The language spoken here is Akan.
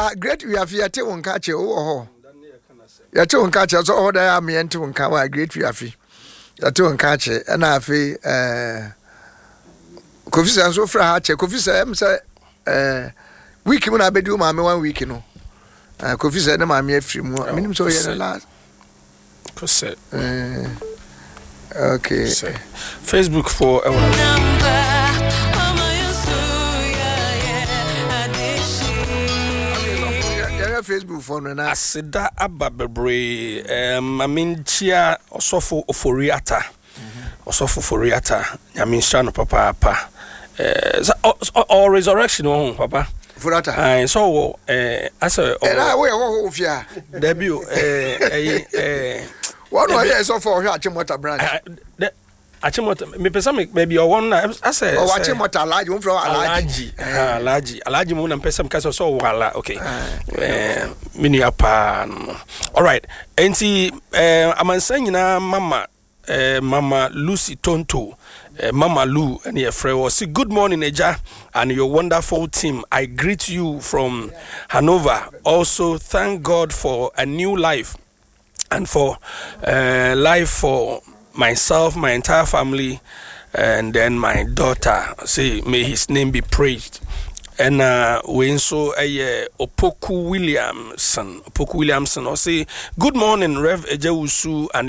great we have yet to catch you. Oh, yet to catch us all there. I mean to uncover great we have yet to catch it, and I feel Kofi and so far. Kofi say, week when I be do my 1 week, you know. Kofi said, "No, I'm here free more." Minimum so here last. Okay. Facebook for Facebook for na asida ababebre aminchia osofo oforiata osofo oforiata nyaminsha no papa or resurrection on papa forata so asa we wo ofia debut one way so for Achimota branch Achimota me pesa me maybe one asa Achimota alaji one from alaji mo na pesa me kasa so wala okay mini apa all right enti amansan nyina mama Lucy Tonto Mama Lou and your friend was say good morning Eja and your wonderful team. I greet you from Hanover. Also thank God for a new life and for life for myself, my entire family, and then my daughter. Say may his name be praised. And we also Opoku Williamson or say good morning Rev Ejewusu and